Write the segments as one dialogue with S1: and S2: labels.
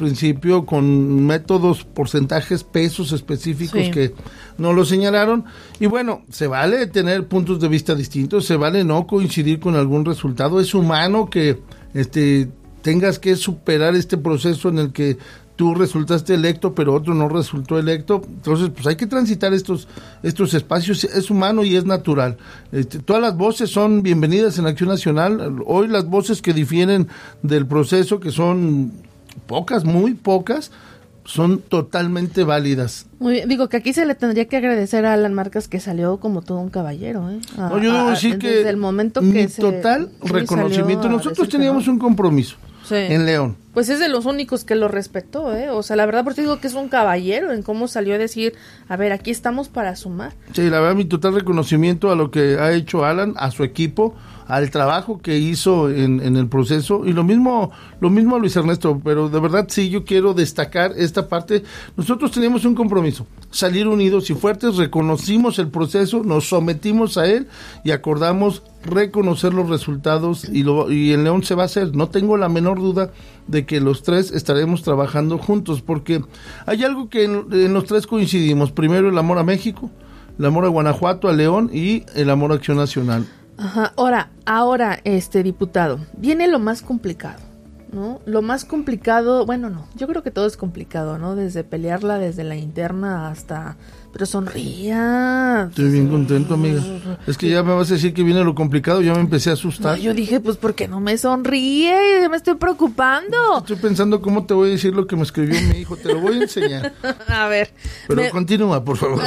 S1: principio con métodos, porcentajes, pesos específicos que no lo señalaron. Y bueno, se vale tener puntos de vista distintos, se vale no coincidir con algún resultado. Es humano que tengas que superar este proceso en el que tú resultaste electo, pero otro no resultó electo. Entonces, pues hay que transitar estos espacios. Es humano y es natural. Todas las voces son bienvenidas en Acción Nacional. Hoy las voces que difieren del proceso, que son pocas, muy pocas, son totalmente válidas.
S2: Muy bien. Digo que aquí se le tendría que agradecer a Alan Marcas, que salió como todo un caballero.
S1: No, yo debo decir que
S2: desde el momento que
S1: total reconocimiento. Nosotros teníamos un compromiso en León.
S2: Pues es de los únicos que lo respetó, O sea, la verdad, por eso digo que es un caballero en cómo salió a decir, a ver, aquí estamos para sumar.
S1: Sí, la verdad, mi total reconocimiento a lo que ha hecho Alan, a su equipo, al trabajo que hizo en el proceso, y lo mismo a Luis Ernesto, pero de verdad sí, yo quiero destacar esta parte. Nosotros teníamos un compromiso, salir unidos y fuertes, reconocimos el proceso, nos sometimos a él y acordamos reconocer los resultados, y en León se va a hacer. No tengo la menor duda de que los tres estaremos trabajando juntos, porque hay algo que en los tres coincidimos. Primero, el amor a México, el amor a Guanajuato, a León, y el amor a Acción Nacional.
S2: Ajá. Ahora, diputado, viene lo más complicado, ¿no? Lo más complicado, bueno, no, yo creo que todo es complicado, ¿no? Desde pelearla, desde la interna hasta... Pero sonría.
S1: Estoy bien contento, amiga. Es que ya me vas a decir que viene lo complicado, ya me empecé a asustar.
S2: No, yo dije, pues, ¿por qué no me sonríe? Me estoy preocupando.
S1: Estoy pensando cómo te voy a decir lo que me escribió mi hijo, te lo voy a enseñar.
S2: A ver.
S1: Pero continúa, por favor.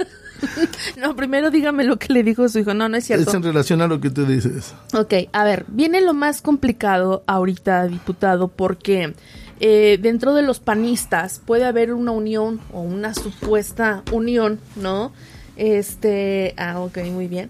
S2: No, primero dígame lo que le dijo su hijo. No es cierto.
S1: Es en relación a lo que tú dices.
S2: Ok, a ver, viene lo más complicado ahorita, diputado, porque dentro de los panistas puede haber una unión o una supuesta unión, ¿no? Ok, muy bien.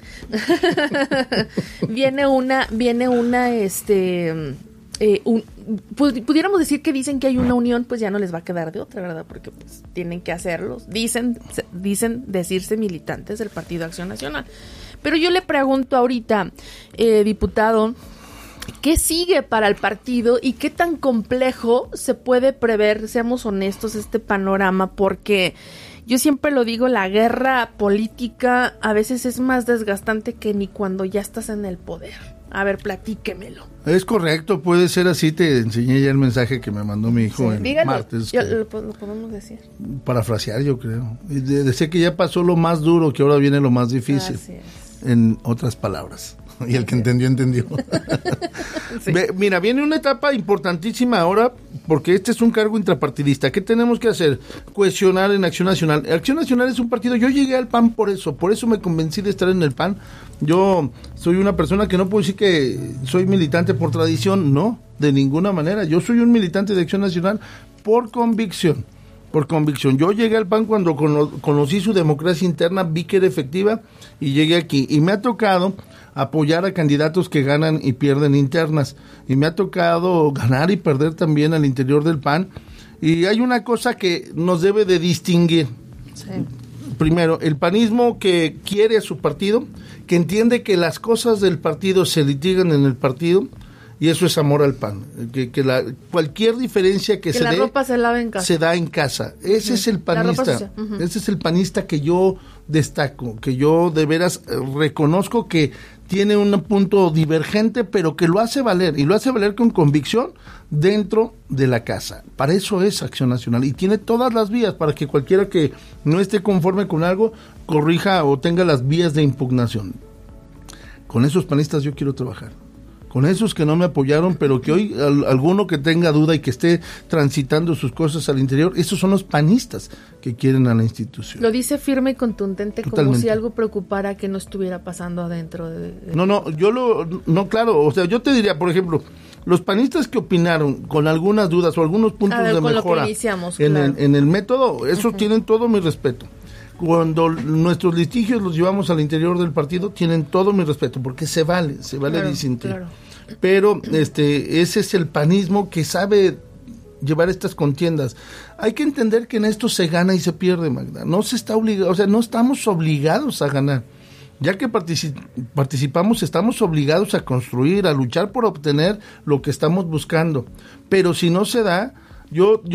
S2: Pudiéramos decir que dicen que hay una unión, pues ya no les va a quedar de otra, ¿verdad? Porque pues tienen que hacerlo. Dicen decirse militantes del Partido Acción Nacional. Pero yo le pregunto ahorita, diputado, ¿qué sigue para el partido y qué tan complejo se puede prever, seamos honestos, este panorama? Porque yo siempre lo digo, la guerra política a veces es más desgastante que ni cuando ya estás en el poder. A ver, platíquemelo.
S1: Es correcto, puede ser así. Te enseñé ya el mensaje que me mandó mi hijo martes.
S2: Lo podemos decir.
S1: Parafrasear, yo creo. Decía que ya pasó lo más duro, que ahora viene lo más difícil.
S2: Así es.
S1: En otras palabras. Y el que entendió, entendió. Sí. Mira, viene una etapa importantísima ahora, porque este es un cargo intrapartidista. ¿Qué tenemos que hacer? Cohesionar en Acción Nacional. Acción Nacional es un partido, yo llegué al PAN por eso me convencí de estar en el PAN. Yo soy una persona que no puedo decir que soy militante por tradición, no, de ninguna manera. Yo soy un militante de Acción Nacional por convicción. Yo llegué al PAN cuando conocí su democracia interna, vi que era efectiva y llegué aquí. Y me ha tocado apoyar a candidatos que ganan y pierden internas. Y me ha tocado ganar y perder también al interior del PAN. Y hay una cosa que nos debe de distinguir.
S2: Sí.
S1: Primero, el panismo que quiere a su partido, que entiende que las cosas del partido se litigan en el partido, y eso es amor al PAN. Cualquier diferencia que se
S2: la
S1: dé,
S2: ropa se lava en casa.
S1: Se da en casa. Ese es el panista. Ese es el panista que yo destaco, que yo de veras reconozco que tiene un punto divergente, pero que lo hace valer, y lo hace valer con convicción dentro de la casa. Para eso es Acción Nacional, y tiene todas las vías para que cualquiera que no esté conforme con algo, corrija o tenga las vías de impugnación. Con esos panistas yo quiero trabajar. Con esos que no me apoyaron, pero que hoy alguno que tenga duda y que esté transitando sus cosas al interior, esos son los panistas que quieren a la institución.
S2: Lo dice firme y contundente.
S1: Totalmente.
S2: Como si algo preocupara que no estuviera pasando adentro de...
S1: Claro, o sea, yo te diría, por ejemplo, los panistas que opinaron con algunas dudas o algunos puntos de mejora en el método, esos tienen todo mi respeto. Cuando nuestros litigios los llevamos al interior del partido, tienen todo mi respeto, porque se vale disentir. Claro. Pero ese es el panismo que sabe llevar estas contiendas. Hay que entender que en esto se gana y se pierde, Magda. No se está obligado, o sea, no estamos obligados a ganar. Ya que participamos, estamos obligados a construir, a luchar por obtener lo que estamos buscando. Pero si no se da, yo